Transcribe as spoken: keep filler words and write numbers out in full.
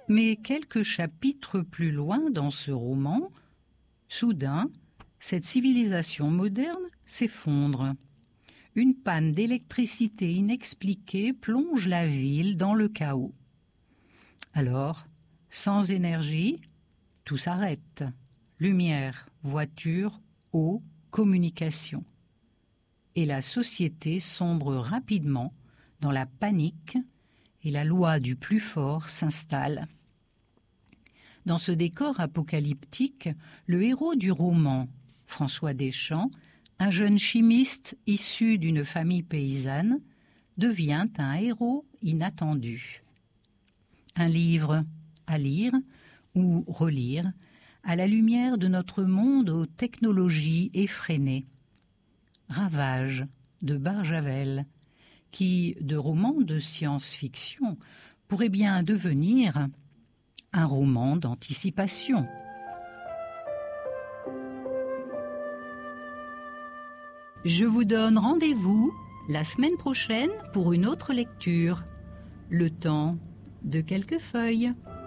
Mais quelques chapitres plus loin dans ce roman, soudain, cette civilisation moderne s'effondre. Une panne d'électricité inexpliquée plonge la ville dans le chaos. Alors, sans énergie, tout s'arrête. Lumière, voiture, eau, communication. Et la société sombre rapidement dans la panique et la loi du plus fort s'installe. Dans ce décor apocalyptique, le héros du roman, François Deschamps, un jeune chimiste issu d'une famille paysanne, devient un héros inattendu. Un livre à lire ou relire à la lumière de notre monde aux technologies effrénées. Ravage de Barjavel, qui, de roman de science-fiction, pourrait bien devenir un roman d'anticipation. Je vous donne rendez-vous la semaine prochaine pour une autre lecture. Le temps de quelques feuilles.